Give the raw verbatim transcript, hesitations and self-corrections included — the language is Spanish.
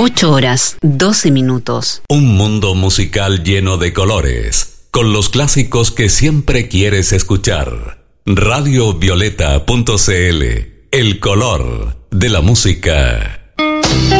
ocho horas, doce minutos. Un mundo musical lleno de colores, con los clásicos que siempre quieres escuchar. radio violeta punto c l, el color de la música.